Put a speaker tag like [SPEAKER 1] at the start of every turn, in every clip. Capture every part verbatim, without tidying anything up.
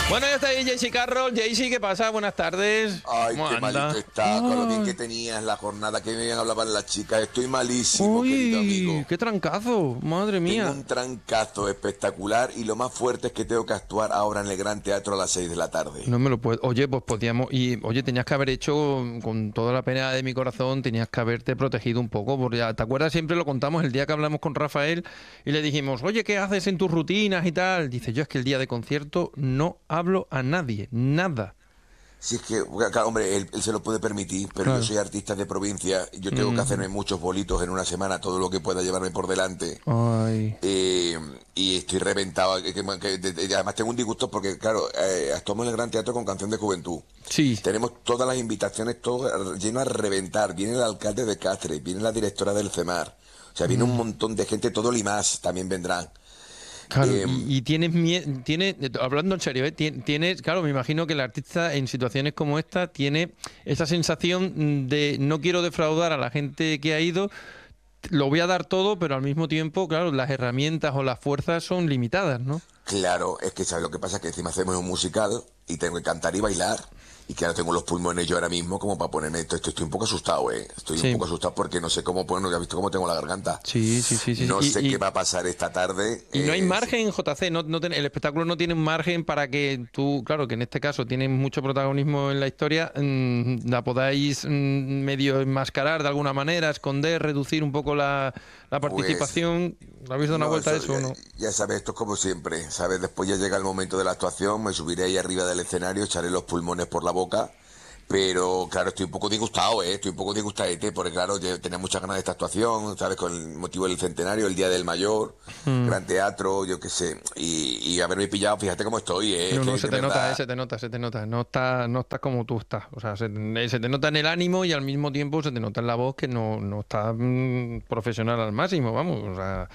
[SPEAKER 1] Bueno, ya está ahí Jaycee Carroll. Jaycee, ¿qué pasa? Buenas tardes.
[SPEAKER 2] Ay,
[SPEAKER 1] ¿Cómo
[SPEAKER 2] qué
[SPEAKER 1] anda?
[SPEAKER 2] malito está, con lo bien
[SPEAKER 1] Ay.
[SPEAKER 2] que tenías la jornada, que bien hablaban las chicas. Estoy malísimo, querido
[SPEAKER 1] Uy,
[SPEAKER 2] amigo.
[SPEAKER 1] qué trancazo, madre
[SPEAKER 2] Tengo
[SPEAKER 1] mía.
[SPEAKER 2] un trancazo espectacular y lo más fuerte es que tengo que actuar ahora en el Gran Teatro a las seis de la tarde.
[SPEAKER 1] No me lo puedo. Oye, pues podíamos. Y oye, tenías que haber hecho, con toda la pena de mi corazón, tenías que haberte protegido un poco. Porque ya, ¿te acuerdas? Siempre lo contamos el día que hablamos con Rafael y le dijimos, oye, ¿qué haces en tus rutinas y tal? Dice, yo es que el día de concierto no hablo a nadie, nada.
[SPEAKER 2] Si es que, claro, hombre, él, él se lo puede permitir, pero yo
[SPEAKER 1] Claro.
[SPEAKER 2] soy artista de provincia, yo tengo que
[SPEAKER 1] Ujú.
[SPEAKER 2] hacerme muchos bolitos en una semana, todo lo que pueda llevarme por delante.
[SPEAKER 1] Ay.
[SPEAKER 2] Eh, y estoy reventado. que- que- que- de- de- además tengo un disgusto porque, claro, eh, actuamos en el Gran Teatro con Canción de Juventud.
[SPEAKER 1] Sí.
[SPEAKER 2] Tenemos todas las invitaciones, todo lleno a reventar. Viene el alcalde de Cáceres, viene la directora del CEMAR. O sea, viene un montón de gente, todo Limas también vendrán.
[SPEAKER 1] Claro,
[SPEAKER 2] Eh,
[SPEAKER 1] y, y tienes miedo, tiene, hablando en serio, ¿eh? Tien- tienes, claro, me imagino que el artista en situaciones como esta tiene esa sensación de no quiero defraudar a la gente que ha ido, lo voy a dar todo, pero al mismo tiempo, claro, las herramientas o las fuerzas son limitadas, ¿no?
[SPEAKER 2] claro, es que ¿sabes lo que pasa? Que encima hacemos un musical y tengo que cantar y bailar. Y que ahora tengo los pulmones yo ahora mismo como para ponerme esto. Estoy, estoy un poco asustado, ¿eh? Estoy
[SPEAKER 1] Sí.
[SPEAKER 2] un poco asustado porque no sé cómo ponerlo. Ya has visto cómo tengo la garganta.
[SPEAKER 1] Sí, sí, sí, sí.
[SPEAKER 2] No
[SPEAKER 1] Y,
[SPEAKER 2] sé
[SPEAKER 1] y-
[SPEAKER 2] qué va a pasar esta tarde.
[SPEAKER 1] y no hay
[SPEAKER 2] eh,
[SPEAKER 1] margen, J C, no, no ten- el espectáculo no tiene un margen para que tú, claro, que en este caso tienes mucho protagonismo en la historia, mm, la podáis mm, medio enmascarar de alguna manera, esconder, reducir un poco la, la
[SPEAKER 2] Pues
[SPEAKER 1] participación. ¿Le habéis dado una
[SPEAKER 2] no,
[SPEAKER 1] vuelta a
[SPEAKER 2] eso
[SPEAKER 1] eso o
[SPEAKER 2] ya,
[SPEAKER 1] no?
[SPEAKER 2] ya sabes, esto es como siempre, ¿sabes? Después ya llega el momento de la actuación, me subiré ahí arriba del escenario, echaré los pulmones por la boca, pero claro, estoy un poco disgustado, ¿eh? Estoy un poco disgustadete, porque claro, yo tenía muchas ganas de esta actuación, ¿sabes? Con el motivo del centenario, el Día del Mayor,
[SPEAKER 1] Mm.
[SPEAKER 2] Gran Teatro, yo qué sé, y, y haberme pillado, fíjate cómo estoy, ¿eh? Es
[SPEAKER 1] No,
[SPEAKER 2] que
[SPEAKER 1] no, se
[SPEAKER 2] de
[SPEAKER 1] te nota, eh,
[SPEAKER 2] verdad,
[SPEAKER 1] se te nota, se te nota. No estás no estás como tú estás. O sea, se, te se te nota en el ánimo y al mismo tiempo se te nota en la voz que no, no estás mm, profesional al máximo, vamos. O sea,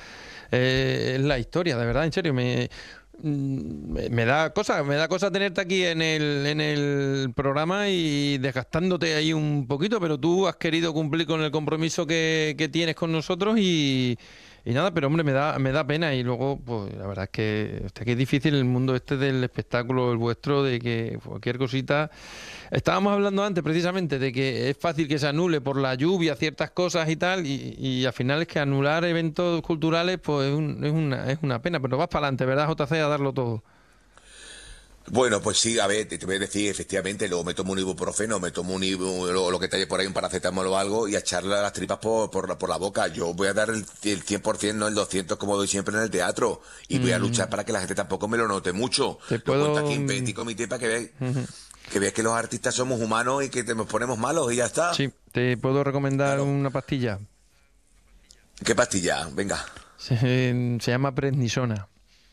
[SPEAKER 1] eh, es la historia, de verdad, en serio. Me, mm, me, me da cosa, me da cosa tenerte aquí en el, en el programa y desgastándote ahí un poquito, pero tú has querido cumplir con el compromiso que, que tienes con nosotros y, y nada, pero hombre, me da, me da pena y luego, pues la verdad es que, hostia, que es difícil el mundo este del espectáculo, el vuestro, de que cualquier cosita... Estábamos hablando antes precisamente de que es fácil que se anule por la lluvia ciertas cosas y tal, y, y al final es que anular eventos culturales, pues es, un- es una, es una pena, pero vas para adelante, ¿verdad, J C? A darlo todo.
[SPEAKER 2] bueno, pues sí, a ver, te, te voy a decir, efectivamente, luego me tomo un ibuprofeno, me tomo un ibu, lo, lo que te haya por ahí, un paracetamol o algo, y a echarle las tripas por, por, la- por la boca. Yo voy a dar el, el cien por ciento, no el doscientos como doy siempre en el teatro, y voy a luchar
[SPEAKER 1] Mm,
[SPEAKER 2] para que la gente tampoco me lo note mucho.
[SPEAKER 1] te
[SPEAKER 2] Lo cuento aquí
[SPEAKER 1] puedo...
[SPEAKER 2] en
[SPEAKER 1] mm,
[SPEAKER 2] Petit Comité para que veáis,
[SPEAKER 1] ujú.
[SPEAKER 2] que veáis que los artistas somos humanos y que te, nos ponemos malos y ya está.
[SPEAKER 1] Sí, te puedo recomendar
[SPEAKER 2] Claro.
[SPEAKER 1] una pastilla.
[SPEAKER 2] ¿Qué pastilla? Venga.
[SPEAKER 1] Se, se llama prednisona.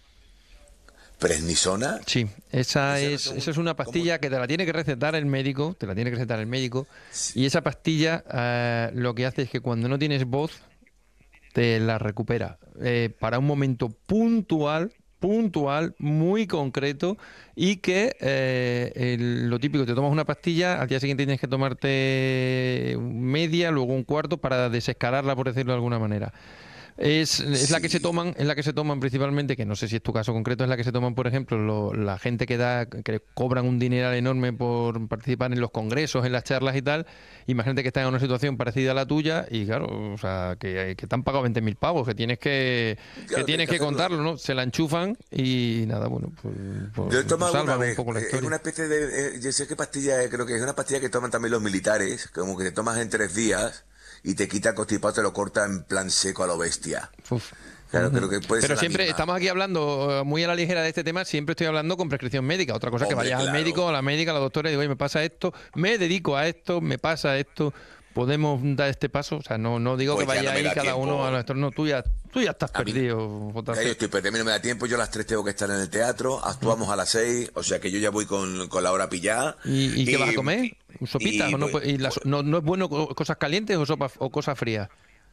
[SPEAKER 2] ¿Prednisona?
[SPEAKER 1] Sí, esa
[SPEAKER 2] Ese no
[SPEAKER 1] es,
[SPEAKER 2] sé
[SPEAKER 1] esa
[SPEAKER 2] muy-
[SPEAKER 1] es una
[SPEAKER 2] ¿Cómo?
[SPEAKER 1] pastilla que te la tiene que recetar el médico, te la tiene que recetar el médico,
[SPEAKER 2] Sí.
[SPEAKER 1] y esa pastilla eh, lo que hace es que cuando no tienes voz, te la recupera eh, para un momento puntual, puntual, muy concreto, y que eh, el- lo típico, te tomas una pastilla, al día siguiente tienes que tomarte media, luego un cuarto para desescalarla, por decirlo de alguna manera. Es, es la que se
[SPEAKER 2] Sí.
[SPEAKER 1] toman, es la que se toman principalmente, que no sé si es tu caso concreto, es la que se toman, por ejemplo, lo- la gente que da, que cobran un dineral enorme por participar en los congresos, en las charlas y tal. Imagínate que están en una situación parecida a la tuya y claro, o sea, que, que te han pagado veinte mil pavos, que tienes que, que
[SPEAKER 2] Claro, tienes
[SPEAKER 1] tienes
[SPEAKER 2] que
[SPEAKER 1] que
[SPEAKER 2] hacerlo.
[SPEAKER 1] contarlo, ¿no? Se la enchufan y nada, bueno, pues, pues-
[SPEAKER 2] Yo he
[SPEAKER 1] pues
[SPEAKER 2] tomado alguna
[SPEAKER 1] salvan un
[SPEAKER 2] vez,
[SPEAKER 1] poco la
[SPEAKER 2] eh, es
[SPEAKER 1] historia.
[SPEAKER 2] una especie de, eh, yo sé qué pastilla es, creo que es una pastilla que toman también los militares, como que te tomas en tres días y te quita el constipado, te lo corta en plan seco a lo bestia.
[SPEAKER 1] Uf.
[SPEAKER 2] Claro,
[SPEAKER 1] Ujú.
[SPEAKER 2] creo que puede
[SPEAKER 1] Pero
[SPEAKER 2] ser la
[SPEAKER 1] siempre
[SPEAKER 2] misma.
[SPEAKER 1] estamos aquí hablando eh, muy a la ligera de este tema, siempre estoy hablando con prescripción médica. Otra cosa es que
[SPEAKER 2] Hombre,
[SPEAKER 1] vayas al
[SPEAKER 2] claro.
[SPEAKER 1] médico, a la médica, a la doctora y digo, oye, me pasa esto, me dedico a esto, me pasa esto, podemos dar este paso. O sea, no, no digo que
[SPEAKER 2] Pues ya no
[SPEAKER 1] vaya
[SPEAKER 2] me
[SPEAKER 1] ahí
[SPEAKER 2] da
[SPEAKER 1] cada uno a
[SPEAKER 2] tiempo.
[SPEAKER 1] nuestro. No, tú ya, tú ya estás
[SPEAKER 2] A mí,
[SPEAKER 1] perdido,
[SPEAKER 2] ya yo
[SPEAKER 1] J C.
[SPEAKER 2] estoy perdido, a mí no me da tiempo, yo a las tres tengo que estar en el teatro, actuamos a las seis, o sea que yo ya voy con, con la hora pillada.
[SPEAKER 1] ¿Y, y qué vas a
[SPEAKER 2] Y,
[SPEAKER 1] comer? ¿Sopitas?
[SPEAKER 2] y
[SPEAKER 1] ¿O no,
[SPEAKER 2] voy,
[SPEAKER 1] pu- y las-
[SPEAKER 2] pues,
[SPEAKER 1] no, no es bueno co- cosas calientes o, sopa, o cosas frías?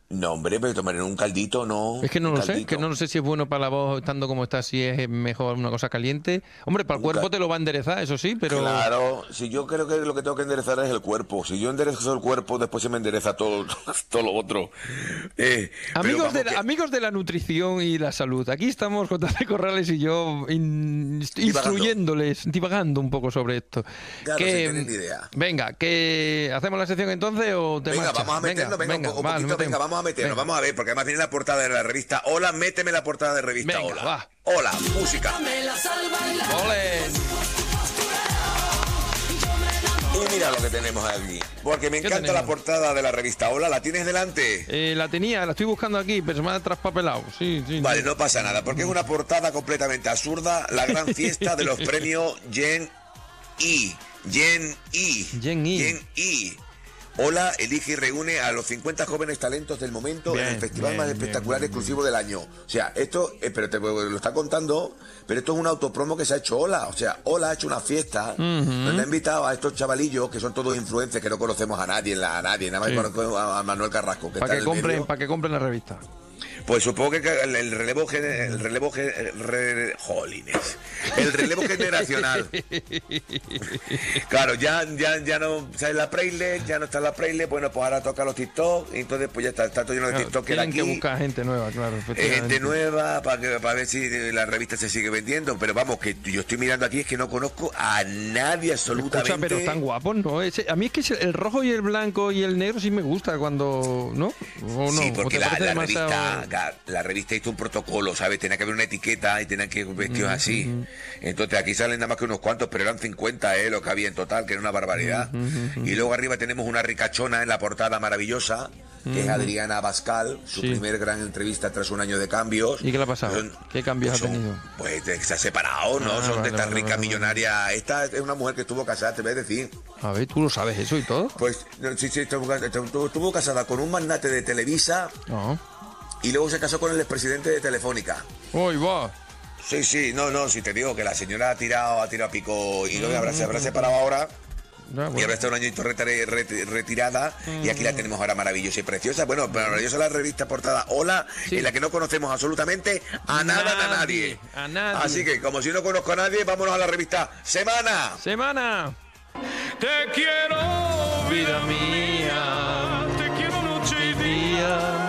[SPEAKER 2] No, hombre, pero tomar en un caldito, no.
[SPEAKER 1] Es que no
[SPEAKER 2] un
[SPEAKER 1] lo sé,
[SPEAKER 2] caldito.
[SPEAKER 1] que no sé si es bueno para la voz estando como está, si es mejor una cosa caliente. Hombre, para el
[SPEAKER 2] Un
[SPEAKER 1] cuerpo
[SPEAKER 2] ca-
[SPEAKER 1] te lo va a enderezar, eso sí, pero...
[SPEAKER 2] Claro, si yo creo que lo que tengo que enderezar es el cuerpo. Si yo enderezo el cuerpo, después se me endereza todo, todo lo otro. Eh, pero
[SPEAKER 1] Amigos
[SPEAKER 2] vamos
[SPEAKER 1] de, la,
[SPEAKER 2] que-
[SPEAKER 1] amigos de la nutrición y la salud, aquí estamos J C Corrales y yo in-
[SPEAKER 2] Divagando.
[SPEAKER 1] instruyéndoles, divagando un poco sobre esto.
[SPEAKER 2] Claro,
[SPEAKER 1] Que,
[SPEAKER 2] sin tener ni idea.
[SPEAKER 1] Venga, que ¿hacemos la sección entonces o te
[SPEAKER 2] Venga,
[SPEAKER 1] marchas?
[SPEAKER 2] vamos a meternos, venga, un po- un
[SPEAKER 1] va,
[SPEAKER 2] poquito,
[SPEAKER 1] nos
[SPEAKER 2] venga,
[SPEAKER 1] metemos.
[SPEAKER 2] vamos a meternos,
[SPEAKER 1] Venga.
[SPEAKER 2] vamos a ver, porque además viene la portada de la revista Hola, méteme la portada de revista
[SPEAKER 1] Venga,
[SPEAKER 2] Hola.
[SPEAKER 1] va.
[SPEAKER 2] Hola, música.
[SPEAKER 1] ¡Ole!
[SPEAKER 2] Y mira lo que tenemos aquí, porque me
[SPEAKER 1] ¿Qué
[SPEAKER 2] encanta
[SPEAKER 1] tenemos?
[SPEAKER 2] la portada de la revista Hola, ¿la tienes delante?
[SPEAKER 1] Eh, la tenía, la estoy buscando aquí, pero se me ha traspapelado. Sí, sí.
[SPEAKER 2] Vale,
[SPEAKER 1] sí.
[SPEAKER 2] no pasa nada, porque es una portada completamente absurda, la gran fiesta de los premios Gen I. Gen I.
[SPEAKER 1] Gen I.
[SPEAKER 2] Gen I. Hola, elige y reúne a los cincuenta jóvenes talentos del momento
[SPEAKER 1] Bien,
[SPEAKER 2] en el festival
[SPEAKER 1] bien,
[SPEAKER 2] más
[SPEAKER 1] bien,
[SPEAKER 2] espectacular
[SPEAKER 1] bien,
[SPEAKER 2] exclusivo del año. O sea, esto, eh, pero te lo está contando, pero esto es un autopromo que se ha hecho Hola. O sea, Hola ha hecho una fiesta donde ha invitado a estos chavalillos que son todos influencers que no conocemos a nadie, a nadie, nada más
[SPEAKER 1] Sí.
[SPEAKER 2] conozco a, a Manuel Carrasco. Que
[SPEAKER 1] Para
[SPEAKER 2] está
[SPEAKER 1] que
[SPEAKER 2] en el
[SPEAKER 1] compren,
[SPEAKER 2] medio.
[SPEAKER 1] para que compren la revista.
[SPEAKER 2] Pues supongo que el, el relevo gener- el relevo ge- re- jolines. El relevo generacional. Claro, ya, ya, ya no sale la playlist, ya no está la playlist, bueno, pues ahora toca los TikTok, y entonces pues ya está, está todo lleno de
[SPEAKER 1] Claro,
[SPEAKER 2] TikTok
[SPEAKER 1] tienen
[SPEAKER 2] aquí.
[SPEAKER 1] que buscar gente nueva, claro.
[SPEAKER 2] eh,
[SPEAKER 1] efectivamente.
[SPEAKER 2] gente nueva para que para ver si la revista se sigue vendiendo, pero vamos, que yo estoy mirando aquí es que no conozco a nadie absolutamente.
[SPEAKER 1] Escucha, pero están guapos, ¿no? Ese- a mí es que ese- el rojo y el blanco y el negro sí me gusta cuando... ¿No? ¿O no?
[SPEAKER 2] Sí,
[SPEAKER 1] ¿O
[SPEAKER 2] porque
[SPEAKER 1] te
[SPEAKER 2] la,
[SPEAKER 1] parece
[SPEAKER 2] la
[SPEAKER 1] demasiado-
[SPEAKER 2] revista la, la revista hizo un protocolo, ¿sabes? Tenía que haber una etiqueta y tenían que ir vestidos así. Entonces aquí salen nada más que unos cuantos, pero eran cincuenta, ¿eh? Lo que había en total, que era una barbaridad. Y luego arriba tenemos una ricachona en la portada maravillosa, que es Adriana Abascal, su
[SPEAKER 1] Sí.
[SPEAKER 2] primer gran entrevista tras un año de cambios.
[SPEAKER 1] ¿Y qué le ha pasado?
[SPEAKER 2] Son-
[SPEAKER 1] ¿Qué cambios
[SPEAKER 2] pues
[SPEAKER 1] ha
[SPEAKER 2] son-
[SPEAKER 1] tenido?
[SPEAKER 2] Pues de- se ha separado, ¿no?
[SPEAKER 1] Ah,
[SPEAKER 2] son
[SPEAKER 1] vale,
[SPEAKER 2] de estas
[SPEAKER 1] vale,
[SPEAKER 2] ricas
[SPEAKER 1] vale, vale.
[SPEAKER 2] millonarias. Esta es una mujer que estuvo casada, te voy a decir.
[SPEAKER 1] A ver, ¿tú lo sabes eso y todo?
[SPEAKER 2] Pues no, sí, sí, estuvo, estuvo- estuvo casada con un magnate de Televisa
[SPEAKER 1] No.
[SPEAKER 2] y luego se casó con el expresidente de Telefónica.
[SPEAKER 1] ¡Uy, va!
[SPEAKER 2] Sí, sí, no, no, si te digo que la señora ha tirado, ha tirado a pico y luego habrá, se habrá separado ahora
[SPEAKER 1] Ya,
[SPEAKER 2] y
[SPEAKER 1] bueno.
[SPEAKER 2] habrá estado un añito retire- reti- retirada y aquí la tenemos ahora maravillosa y preciosa. Bueno, maravillosa la revista portada Hola,
[SPEAKER 1] Sí.
[SPEAKER 2] en la que no conocemos absolutamente a nada, ni a nadie.
[SPEAKER 1] A nadie.
[SPEAKER 2] Así que, como si no conozco a nadie, vámonos a la revista Semana.
[SPEAKER 1] ¡Semana! Te quiero, vida mía. Te quiero noche y día.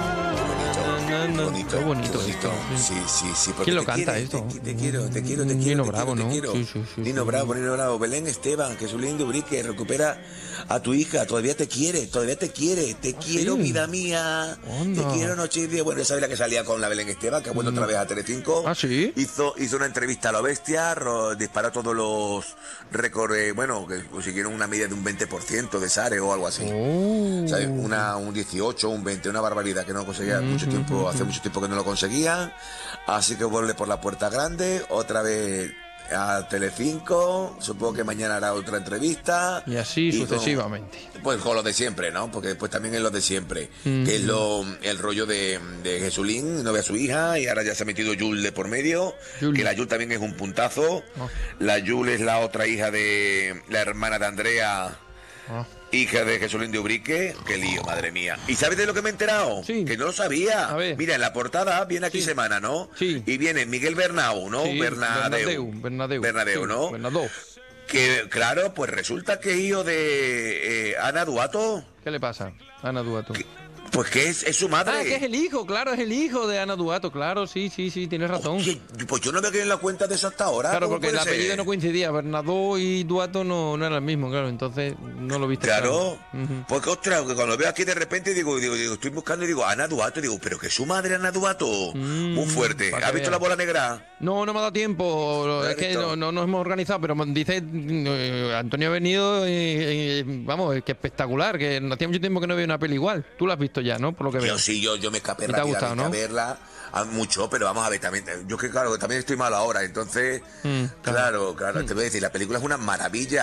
[SPEAKER 2] Qué bonito,
[SPEAKER 1] Qué bonito
[SPEAKER 2] qué bonito.
[SPEAKER 1] esto.
[SPEAKER 2] Sí, sí, sí. porque
[SPEAKER 1] ¿Quién lo
[SPEAKER 2] te
[SPEAKER 1] canta
[SPEAKER 2] quiere,
[SPEAKER 1] esto?
[SPEAKER 2] Te, te quiero, te quiero, te
[SPEAKER 1] Mm,
[SPEAKER 2] quiero.
[SPEAKER 1] Nino
[SPEAKER 2] te
[SPEAKER 1] Bravo,
[SPEAKER 2] quiero,
[SPEAKER 1] ¿no?
[SPEAKER 2] te quiero.
[SPEAKER 1] Sí, sí, sí,
[SPEAKER 2] Nino
[SPEAKER 1] sí.
[SPEAKER 2] Bravo, Nino Bravo. Belén Esteban, Jesulín de Ubrique, recupera a tu hija. Todavía te quiere, todavía te quiere. Te quiero,
[SPEAKER 1] sí?
[SPEAKER 2] vida mía.
[SPEAKER 1] Anda.
[SPEAKER 2] Te quiero, noche y día. Bueno, esa es la que salía con la Belén Esteban, que ha vuelto otra vez a Telecinco.
[SPEAKER 1] ¿Ah, sí?
[SPEAKER 2] Hizo, hizo una entrevista a lo bestia, ro- disparó todos los récords, eh, bueno, que consiguieron una media de un veinte por ciento de Sare o algo así.
[SPEAKER 1] Oh.
[SPEAKER 2] ¿Sabes? Una, un dieciocho, un veinte, una barbaridad que no conseguía mucho tiempo, hace mucho tiempo que no lo conseguía. Así que vuelve por la puerta grande, otra vez a Telecinco, supongo que mañana hará otra entrevista.
[SPEAKER 1] Y así
[SPEAKER 2] con-
[SPEAKER 1] sucesivamente.
[SPEAKER 2] pues con lo de siempre, ¿no? Porque después también es lo de siempre, que es lo, el rollo de, de Jesulín, no ve a su hija, y ahora ya se ha metido Yul de por medio,
[SPEAKER 1] Yul.
[SPEAKER 2] que la Yul también es un puntazo.
[SPEAKER 1] Ah.
[SPEAKER 2] La Yul es la otra hija de la hermana de Andrea,
[SPEAKER 1] Ah.
[SPEAKER 2] hija de Jesulín de Ubrique. Qué lío, madre mía. ¿Y sabes de lo que me he enterado?
[SPEAKER 1] Sí.
[SPEAKER 2] Que no lo sabía.
[SPEAKER 1] A ver.
[SPEAKER 2] Mira, en la portada viene aquí
[SPEAKER 1] Sí.
[SPEAKER 2] Semana, ¿no?
[SPEAKER 1] Sí.
[SPEAKER 2] Y viene Miguel Bernau, ¿no?
[SPEAKER 1] Sí,
[SPEAKER 2] Bernadeu.
[SPEAKER 1] Bernadeu.
[SPEAKER 2] Bernadeu,
[SPEAKER 1] Sí,
[SPEAKER 2] ¿no?
[SPEAKER 1] Bernadou.
[SPEAKER 2] Que, claro, pues resulta que es hijo de eh, Ana Duato.
[SPEAKER 1] ¿Qué le pasa? Ana Duato.
[SPEAKER 2] Pues que es, es su madre.
[SPEAKER 1] Ah, que es el hijo, claro, es el hijo de Ana Duato, claro, sí, sí, sí, tienes razón.
[SPEAKER 2] Oye, pues yo no me quedé en la cuenta de eso hasta ahora.
[SPEAKER 1] Claro,
[SPEAKER 2] ¿Cómo
[SPEAKER 1] porque el
[SPEAKER 2] puede ser?
[SPEAKER 1] apellido no coincidía, Bernadou y Duato no, no era el mismo, claro, entonces no lo viste.
[SPEAKER 2] Claro,
[SPEAKER 1] Ujú.
[SPEAKER 2] porque ostras, que cuando veo aquí de repente digo, digo, digo, estoy buscando y digo, Ana Duato, digo, pero que es su madre Ana Duato, muy fuerte.
[SPEAKER 1] para que
[SPEAKER 2] ¿Has visto
[SPEAKER 1] veas.
[SPEAKER 2] la bola negra?
[SPEAKER 1] No, no me ha dado tiempo,
[SPEAKER 2] ¿Lo has
[SPEAKER 1] es que
[SPEAKER 2] visto?
[SPEAKER 1] no, no nos hemos organizado, pero dice, eh, Antonio ha venido, y, y, vamos, es que espectacular, que no hacía mucho tiempo que no veía una peli igual. Tú la has visto ya, ¿no? Por lo que veo.
[SPEAKER 2] Yo sí, yo, yo me escapé
[SPEAKER 1] ¿Y te ha
[SPEAKER 2] rápidamente
[SPEAKER 1] gustado, no?
[SPEAKER 2] a verla. Ah, mucho, pero vamos a ver, también, yo que claro, también estoy mal ahora, entonces,
[SPEAKER 1] Mm,
[SPEAKER 2] claro, claro, te voy a decir, la película es una maravilla,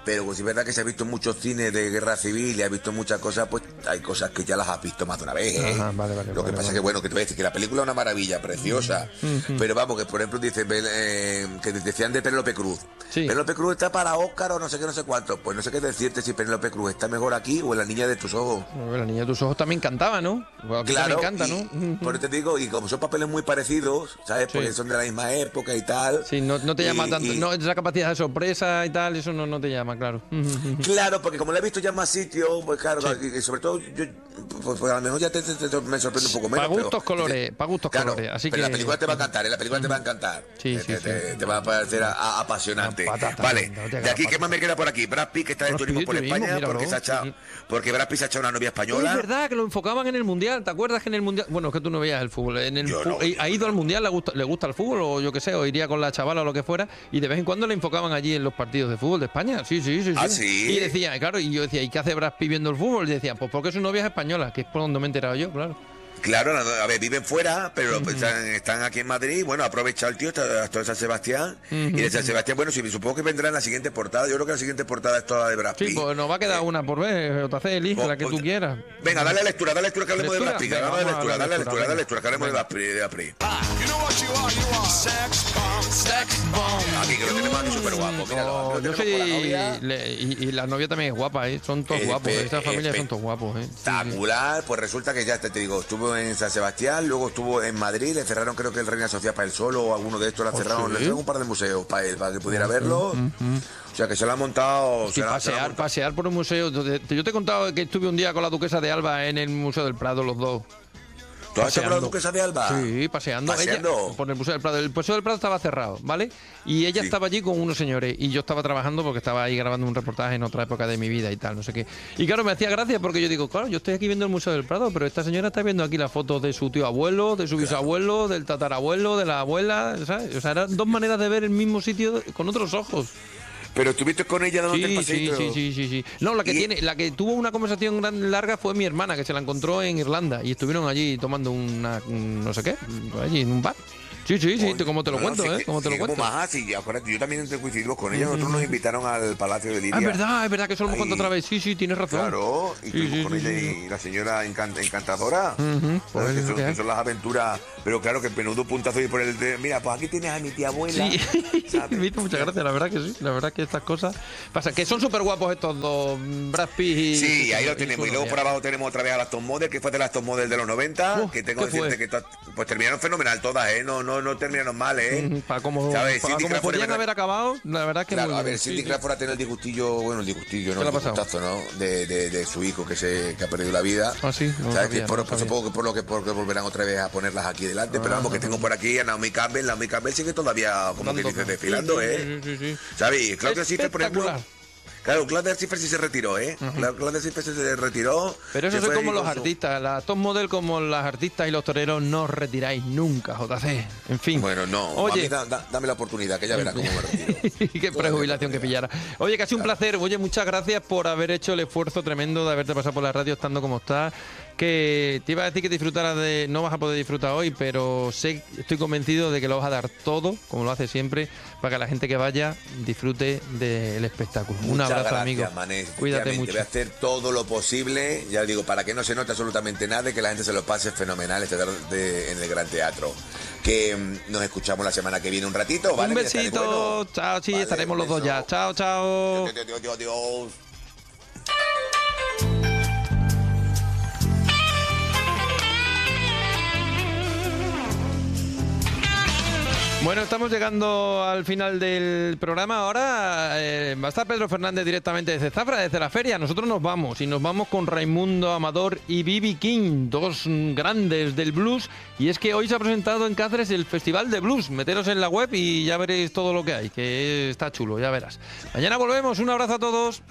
[SPEAKER 2] pero si es verdad que se ha visto muchos cines de guerra civil y has visto muchas cosas, pues hay cosas que ya las has visto más de una vez, ¿eh?
[SPEAKER 1] Ajá, vale, vale,
[SPEAKER 2] Lo que
[SPEAKER 1] vale,
[SPEAKER 2] pasa
[SPEAKER 1] vale.
[SPEAKER 2] es que, bueno, que te voy a decir que la película es una maravilla, preciosa,
[SPEAKER 1] Mm, mm.
[SPEAKER 2] pero vamos, que por ejemplo dice eh, que decían de Penélope Cruz.
[SPEAKER 1] Sí.
[SPEAKER 2] Penélope Cruz está para Óscar o no sé qué, no sé cuánto. Pues no sé qué decirte si Penélope Cruz está mejor aquí o en La niña de tus ojos.
[SPEAKER 1] Bueno, la niña de tus ojos también cantaba, ¿no? Bueno, aquí
[SPEAKER 2] Claro,
[SPEAKER 1] también canta,
[SPEAKER 2] y,
[SPEAKER 1] ¿no?
[SPEAKER 2] por eso te digo, y como son papeles muy parecidos, ¿sabes? Porque
[SPEAKER 1] Sí.
[SPEAKER 2] son de la misma época y tal.
[SPEAKER 1] Sí, no, no te llama
[SPEAKER 2] y-
[SPEAKER 1] tanto,
[SPEAKER 2] y-
[SPEAKER 1] no, esa capacidad de sorpresa y tal, eso no, no te llama, claro.
[SPEAKER 2] Claro, porque como la he visto ya en más sitios, pues claro, y, y sobre todo, yo, pues, pues a lo mejor ya te, te- te- me sorprende un poco menos.
[SPEAKER 1] Para gustos
[SPEAKER 2] pero-
[SPEAKER 1] colores, para gustos
[SPEAKER 2] Claro,
[SPEAKER 1] colores, así
[SPEAKER 2] pero
[SPEAKER 1] que...
[SPEAKER 2] la película te va a encantar, ¿eh? La película te va a encantar.
[SPEAKER 1] Sí,
[SPEAKER 2] te,
[SPEAKER 1] sí,
[SPEAKER 2] te,
[SPEAKER 1] sí.
[SPEAKER 2] te- te va a parecer a- a- apasionante.
[SPEAKER 1] La patata,
[SPEAKER 2] Vale,
[SPEAKER 1] no llega
[SPEAKER 2] de aquí,
[SPEAKER 1] la
[SPEAKER 2] ¿qué más me queda por aquí? Brad Pitt, que está de
[SPEAKER 1] Brad
[SPEAKER 2] turismo
[SPEAKER 1] Pitt,
[SPEAKER 2] por
[SPEAKER 1] turismo,
[SPEAKER 2] España,
[SPEAKER 1] míralo,
[SPEAKER 2] porque, se ha echado,
[SPEAKER 1] sí, sí.
[SPEAKER 2] porque Brad Pitt se ha echado una novia
[SPEAKER 1] Es
[SPEAKER 2] española.
[SPEAKER 1] verdad que lo enfocaban en el Mundial, ¿te acuerdas que en el Mundial... Bueno, es que tú no veías el fútbol, en el
[SPEAKER 2] Yo
[SPEAKER 1] fu-
[SPEAKER 2] no,
[SPEAKER 1] eh,
[SPEAKER 2] yo
[SPEAKER 1] ha ido al Mundial, le gusta, le gusta el fútbol o yo qué sé, o iría con la chavala o lo que fuera, y de vez en cuando le enfocaban allí en los partidos de fútbol de España, sí, sí, sí.
[SPEAKER 2] ¿Ah, sí?
[SPEAKER 1] Y decía, claro, y yo decía, ¿y qué hace Brad Pitt viendo el fútbol? Y decía, pues porque su novia es española, que es por donde me he enterado yo, claro.
[SPEAKER 2] Claro, no, a ver, viven fuera, pero pues, están, están aquí en Madrid. Bueno, ha aprovechado el tío, está hasta San Sebastián. Y de San Sebastián, bueno, sí, supongo que vendrá en la siguiente portada. Yo creo que la siguiente portada es toda de Brad
[SPEAKER 1] Sí,
[SPEAKER 2] Pitt.
[SPEAKER 1] pues nos va a quedar una por ver, J C, elige
[SPEAKER 2] Pues-
[SPEAKER 1] la que tú
[SPEAKER 2] pues-
[SPEAKER 1] quieras.
[SPEAKER 2] Venga, dale lectura, dale lectura, que hablemos de
[SPEAKER 1] ¿Lectura?
[SPEAKER 2] Brad Pitt.
[SPEAKER 1] Venga,
[SPEAKER 2] Hablamos de
[SPEAKER 1] vamos a
[SPEAKER 2] lectura,
[SPEAKER 1] hablar
[SPEAKER 2] dale
[SPEAKER 1] de
[SPEAKER 2] lectura,
[SPEAKER 1] lectura,
[SPEAKER 2] dale lectura, que hablemos de
[SPEAKER 1] venga.
[SPEAKER 2] Brad Pitt. De Brad Pitt.
[SPEAKER 3] You know what you are, you are sex bomb. Sex bomb.
[SPEAKER 2] Aquí que lo tenemos aquí súper guapo, míralo.
[SPEAKER 1] No,
[SPEAKER 2] aquí lo
[SPEAKER 1] yo
[SPEAKER 2] tenemos
[SPEAKER 1] soy...
[SPEAKER 2] con la novia.
[SPEAKER 1] le- y, y la novia también es guapa, ¿eh? Son todos
[SPEAKER 2] Espe-
[SPEAKER 1] guapos, esta familia
[SPEAKER 2] espe-
[SPEAKER 1] son todos guapos, ¿eh? Sí, sí.
[SPEAKER 2] Espectacular, pues resulta que ya te, te digo, estuvo en San Sebastián, luego estuvo en Madrid, le cerraron creo que el Reina Sofía para él solo o alguno de estos le
[SPEAKER 1] ¿Oh,
[SPEAKER 2] cerraron,
[SPEAKER 1] sí?
[SPEAKER 2] le cerraron un par de museos para él, para que pudiera verlo. O sea que se lo ha montado.
[SPEAKER 1] Sí,
[SPEAKER 2] se lo ha- se lo ha
[SPEAKER 1] pasear,
[SPEAKER 2] montado.
[SPEAKER 1] pasear por un museo. Yo te yo te he contado que estuve un día con la duquesa de Alba en el Museo del Prado, los dos.
[SPEAKER 2] ¿Tú has hecho con la
[SPEAKER 1] paseando.
[SPEAKER 2] duquesa de Alba?
[SPEAKER 1] Sí, paseando.
[SPEAKER 2] Paseando.
[SPEAKER 1] Ella, por el Museo del Prado. El Museo del Prado estaba cerrado, ¿vale? Y ella
[SPEAKER 2] Sí.
[SPEAKER 1] estaba allí con unos señores y yo estaba trabajando porque estaba ahí grabando un reportaje en otra época de mi vida y tal, no sé qué. Y claro, me hacía gracia porque yo digo, claro, yo estoy aquí viendo el Museo del Prado, pero esta señora está viendo aquí las fotos de su tío abuelo, de su bisabuelo, del tatarabuelo, de la abuela, ¿sabes? O sea, eran dos maneras de ver el mismo sitio con otros ojos.
[SPEAKER 2] Pero estuviste con ella dándote el
[SPEAKER 1] Sí, sí,
[SPEAKER 2] paseíto.
[SPEAKER 1] sí, sí, sí, sí. No, la que
[SPEAKER 2] Y-
[SPEAKER 1] tiene, la que tuvo una conversación gran, larga fue mi hermana, que se la encontró en Irlanda y estuvieron allí tomando una, un no sé qué, allí en un bar. Sí, sí, sí,
[SPEAKER 2] Coño,
[SPEAKER 1] como te lo
[SPEAKER 2] no, no,
[SPEAKER 1] cuento,
[SPEAKER 2] sí
[SPEAKER 1] ¿eh?
[SPEAKER 2] que-
[SPEAKER 1] Como te lo
[SPEAKER 2] sí,
[SPEAKER 1] cuento.
[SPEAKER 2] Como más, sí, acuérdate, yo también coincidimos con ella, nosotros nos invitaron al Palacio de Liria.
[SPEAKER 1] Ah, es verdad, es verdad que eso lo hemos
[SPEAKER 2] Ahí.
[SPEAKER 1] contado otra vez. Sí, sí, tienes razón.
[SPEAKER 2] Claro, y
[SPEAKER 1] Sí,
[SPEAKER 2] estuvimos
[SPEAKER 1] sí,
[SPEAKER 2] con
[SPEAKER 1] sí,
[SPEAKER 2] ella
[SPEAKER 1] sí.
[SPEAKER 2] y la señora encan- encantadora.
[SPEAKER 1] Ujú, pues
[SPEAKER 2] ¿Sabes?
[SPEAKER 1] es
[SPEAKER 2] Que
[SPEAKER 1] lo
[SPEAKER 2] son,
[SPEAKER 1] que
[SPEAKER 2] que
[SPEAKER 1] hay.
[SPEAKER 2] son las aventuras, pero claro que menudo puntazo y por el de, mira, pues aquí tienes a mi tía abuela.
[SPEAKER 1] Sí,
[SPEAKER 2] ¿sabes?
[SPEAKER 1] me hizo muchas gracias, la verdad que sí. La verdad que estas cosas pasa que son súper guapos estos dos, Brad Pitt y...
[SPEAKER 2] Sí, ahí lo
[SPEAKER 1] y su
[SPEAKER 2] tenemos. Y luego
[SPEAKER 1] novia.
[SPEAKER 2] por abajo tenemos otra vez a las top model, que fue de las top model de los noventa,
[SPEAKER 1] Uf,
[SPEAKER 2] que tengo
[SPEAKER 1] ¿qué
[SPEAKER 2] que decirte
[SPEAKER 1] fue?
[SPEAKER 2] que to- pues terminaron fenomenal todas, ¿eh? No, no, no terminaron mal, ¿eh?
[SPEAKER 1] Ujú, Para como,
[SPEAKER 2] ¿Sabes?
[SPEAKER 1] para
[SPEAKER 2] Cindy
[SPEAKER 1] como
[SPEAKER 2] Crawford,
[SPEAKER 1] podían
[SPEAKER 2] es verdad-
[SPEAKER 1] haber acabado, la verdad que
[SPEAKER 2] Claro,
[SPEAKER 1] muy
[SPEAKER 2] a
[SPEAKER 1] bien.
[SPEAKER 2] ver, Cindy
[SPEAKER 1] Sí, sí.
[SPEAKER 2] Crawford ha tenido el disgustillo, bueno, el disgustillo, ¿no?
[SPEAKER 1] ¿Qué le
[SPEAKER 2] El
[SPEAKER 1] ha pasado?
[SPEAKER 2] disgustazo, ¿no? De, de, de su hijo que se que ha perdido la vida.
[SPEAKER 1] Ah, sí, no lo
[SPEAKER 2] ¿Sabes?
[SPEAKER 1] sabía,
[SPEAKER 2] que por,
[SPEAKER 1] no lo
[SPEAKER 2] por-
[SPEAKER 1] sabía.
[SPEAKER 2] supongo que por lo que porque volverán otra vez a ponerlas aquí delante, pero vamos, que tengo por aquí a Naomi Campbell. Naomi Campbell sigue todavía, como que
[SPEAKER 1] Dando-
[SPEAKER 2] dice, desfilando,
[SPEAKER 1] sí, sí,
[SPEAKER 2] ¿eh?
[SPEAKER 1] sí, sí, sí.
[SPEAKER 2] ¿Sabes? Y Claudia Schiffer, por ejemplo.
[SPEAKER 1] Espectacular.
[SPEAKER 2] Claro, Claudia Schiffer sí se retiró, ¿eh? Cla- Claudia Schiffer sí se retiró.
[SPEAKER 1] Pero eso
[SPEAKER 2] se
[SPEAKER 1] soy
[SPEAKER 2] fue
[SPEAKER 1] como
[SPEAKER 2] ahí
[SPEAKER 1] los
[SPEAKER 2] con su-
[SPEAKER 1] artistas, la top model como las artistas y los toreros no os retiráis nunca, J C. En fin.
[SPEAKER 2] Bueno, no. A mí
[SPEAKER 1] Oye,
[SPEAKER 2] da- da- dame la oportunidad, que ya verás cómo me retiro.
[SPEAKER 1] qué prejubilación que pillara. Oye, que ha sido un placer. Oye, muchas gracias por haber hecho el esfuerzo tremendo de haberte pasado por la radio estando como estás. Que te iba a decir que disfrutaras de... No vas a poder disfrutar hoy, pero sé, estoy convencido de que lo vas a dar todo, como lo hace siempre, para que la gente que vaya disfrute del espectáculo. Un
[SPEAKER 2] Muchas
[SPEAKER 1] abrazo,
[SPEAKER 2] gracias,
[SPEAKER 1] amigo.
[SPEAKER 2] Manés.
[SPEAKER 1] Cuídate
[SPEAKER 2] Efectivamente,
[SPEAKER 1] mucho.
[SPEAKER 2] Voy a hacer todo lo posible, ya digo, para que no se note absolutamente nada y que la gente se lo pase fenomenal este tarde en el Gran Teatro. Que mm, nos escuchamos la semana que viene un ratito, ¿vale?
[SPEAKER 1] Un
[SPEAKER 2] Que estaré
[SPEAKER 1] besito.
[SPEAKER 2] bueno.
[SPEAKER 1] Chao, sí,
[SPEAKER 2] Vale,
[SPEAKER 1] estaremos
[SPEAKER 2] un
[SPEAKER 1] los dos
[SPEAKER 2] beso.
[SPEAKER 1] ya. Chao, chao.
[SPEAKER 2] Adiós, adiós, adiós, adiós.
[SPEAKER 1] Bueno, estamos llegando al final del programa. Ahora eh, va a estar Pedro Fernández directamente desde Zafra, desde la feria. Nosotros nos vamos y nos vamos con Raimundo Amador y B B King, dos mm, grandes del blues. Y es que hoy se ha presentado en Cáceres el Festival de Blues. Meteros en la web y ya veréis todo lo que hay, que está chulo, ya verás. Mañana volvemos. Un abrazo a todos.